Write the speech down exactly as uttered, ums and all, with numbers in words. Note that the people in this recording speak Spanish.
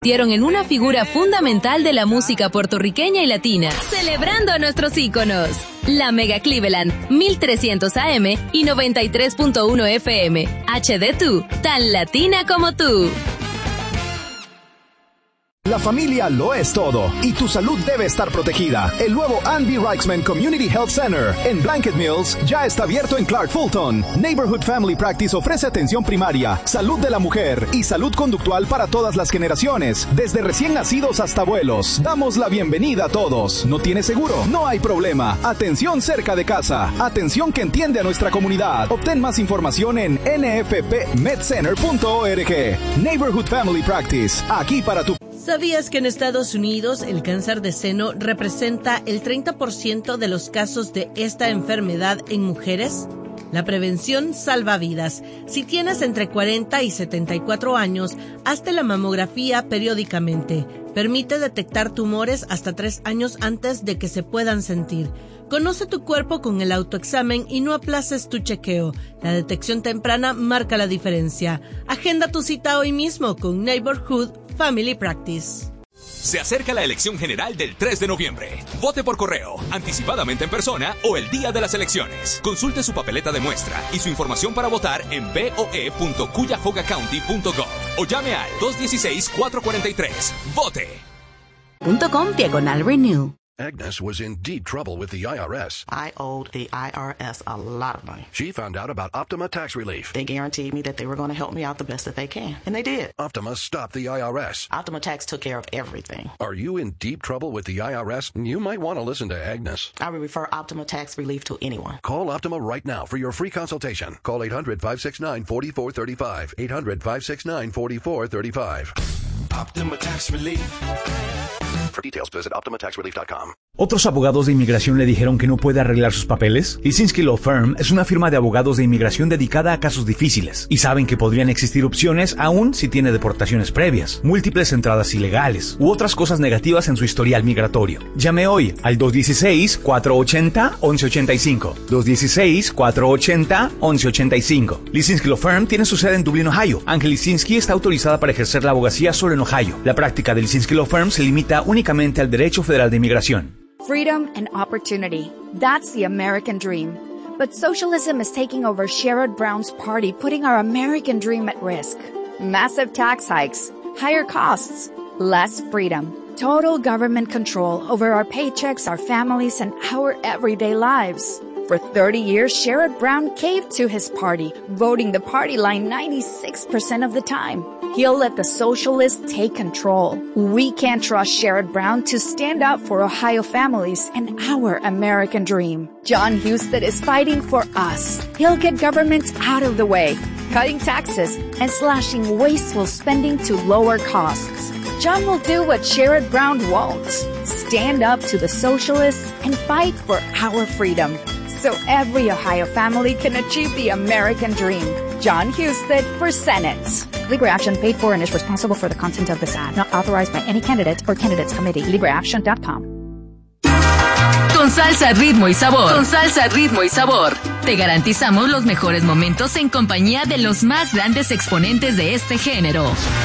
Convirtieron en una figura fundamental de la música puertorriqueña y latina, celebrando a nuestros íconos. La Mega Cleveland, mil trescientos A M y noventa y tres punto uno F M. H D dos, tan latina como tú. La familia lo es todo y tu salud debe estar protegida. El nuevo Ann B. Reichman Community Health Center en Blanket Mills ya está abierto en Clark Fulton. Neighborhood Family Practice ofrece atención primaria, salud de la mujer y salud conductual para todas las generaciones, desde recién nacidos hasta abuelos. Damos la bienvenida a todos. ¿No tienes seguro? No hay problema. Atención cerca de casa. Atención que entiende a nuestra comunidad. Obtén más información en n f p med center punto org. Neighborhood Family Practice, aquí para tu... ¿Sabías que en Estados Unidos el cáncer de seno representa el treinta por ciento de los casos de esta enfermedad en mujeres? La prevención salva vidas. Si tienes entre cuarenta y setenta y cuatro años, hazte la mamografía periódicamente. Permite detectar tumores hasta tres años antes de que se puedan sentir. Conoce tu cuerpo con el autoexamen y no aplaces tu chequeo. La detección temprana marca la diferencia. Agenda tu cita hoy mismo con Neighborhood Family Practice. Se acerca la elección general del tres de noviembre. Vote por correo, anticipadamente en persona o el día de las elecciones. Consulte su papeleta de muestra y su información para votar en b o e punto cuyahoga county punto gov o llame al dos uno seis, cuatro cuatro tres. Vote. .com diagonal renew. Agnes was in deep trouble with the I R S. I owed the I R S a lot of money. She found out about Optima Tax Relief. They guaranteed me that they were going to help me out the best that they can. And they did. Optima stopped the I R S. Optima Tax took care of everything. Are you in deep trouble with the I R S? You might want to listen to Agnes. I would refer Optima Tax Relief to anyone. Call Optima right now for your free consultation. Call eight hundred, five six nine, four four three five. eight hundred, five six nine, four four three five. Optima Tax Relief. For details, visit optima tax relief dot com. ¿Otros abogados de inmigración le dijeron que no puede arreglar sus papeles? Lisinski Law Firm es una firma de abogados de inmigración dedicada a casos difíciles y saben que podrían existir opciones aún si tiene deportaciones previas, múltiples entradas ilegales u otras cosas negativas en su historial migratorio. Llame hoy al dos uno seis, cuatro ocho cero, once ochenta y cinco. dos uno seis, cuatro ocho cero, once ochenta y cinco. Lisinski Law Firm tiene su sede en Dublín, Ohio. Ángel Lisinski está autorizada para ejercer la abogacía solo en Ohio. La práctica de Lisinski Law Firm se limita únicamente al derecho federal de inmigración. Freedom and opportunity. That's the American dream. But socialism is taking over Sherrod Brown's party, putting our American dream at risk. Massive tax hikes, higher costs, less freedom, total government control over our paychecks, our families, and our everyday lives. For thirty years, Sherrod Brown caved to his party, voting the party line ninety-six percent of the time. He'll let the socialists take control. We can't trust Sherrod Brown to stand up for Ohio families and our American dream. John Husted is fighting for us. He'll get government out of the way, cutting taxes and slashing wasteful spending to lower costs. John will do what Sherrod Brown won't. Stand up to the socialists and fight for our freedom, so every Ohio family can achieve the American dream. John Husted for Senate. Legal Action paid for and is responsible for the content of this ad. Not authorized by any candidate or candidates committee. legal action dot com. Con salsa, ritmo y sabor. Con salsa, ritmo y sabor. Te garantizamos los mejores momentos en compañía de los más grandes exponentes de este género.